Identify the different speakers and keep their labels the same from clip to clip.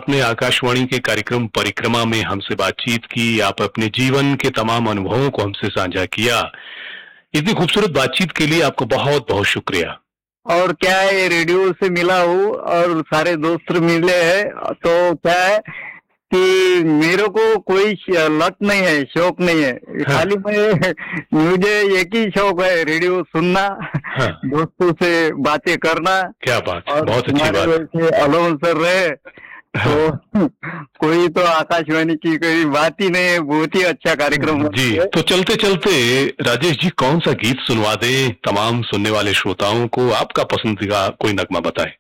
Speaker 1: आपने आकाशवाणी के कार्यक्रम परिक्रमा में हमसे बातचीत की, आप अपने जीवन के तमाम अनुभवों को हमसे साझा किया। इतनी खूबसूरत बातचीत के लिए आपको बहुत-बहुत शुक्रिया।
Speaker 2: और क्या है, ये रेडियो से मिला हूँ और सारे दोस्त मिले हैं, तो क्या है कि मेरे को कोई लत नहीं है, शौक नहीं है।
Speaker 1: हाँ।
Speaker 2: खाली मुझे एक ही शौक है, रेडियो सुनना,
Speaker 1: हाँ।
Speaker 2: दोस्तों से बातें करना।
Speaker 1: क्या बात,
Speaker 2: और
Speaker 1: बहुत अच्छी
Speaker 2: तुम्हारे
Speaker 1: बात।
Speaker 2: वैसे अलाउंसर रहे तो कोई तो आकाशवाणी की कोई बात ही नहीं है, बहुत ही अच्छा कार्यक्रम
Speaker 1: जी,
Speaker 2: है।
Speaker 1: तो चलते चलते राजेश जी कौन सा गीत सुनवा दें तमाम सुनने वाले श्रोताओं को, आपका पसंदीदा कोई नगमा बताएं।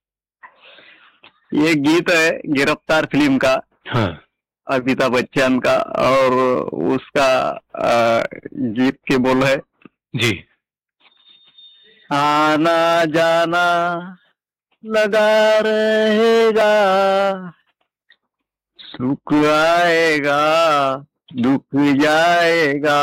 Speaker 2: ये गीत है गिरफ्तार फिल्म का,
Speaker 1: हाँ।
Speaker 2: अमिताभ बच्चन का, और उसका गीत के बोल है
Speaker 1: जी।
Speaker 2: आना जाना लगा रहेगा, सुख आएगा दुख जाएगा।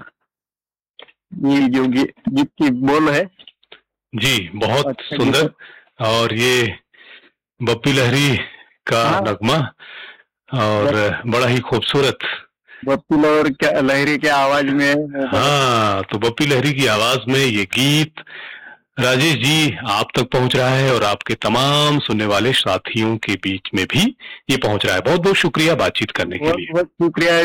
Speaker 2: ये जो गीत की बोल है
Speaker 1: जी, बहुत
Speaker 2: अच्छा
Speaker 1: सुंदर। और ये बप्पी लहरी का
Speaker 2: हाँ।
Speaker 1: नगमा और बड़ा ही खूबसूरत।
Speaker 2: बप्पी लहरी के आवाज में।
Speaker 1: हाँ, तो बप्पी लहरी की आवाज में ये गीत राजेश जी आप तक पहुंच रहा है और आपके तमाम सुनने वाले साथियों के बीच में भी ये पहुंच रहा है। बहुत बहुत शुक्रिया बातचीत करने के लिए।
Speaker 2: बहुत शुक्रिया।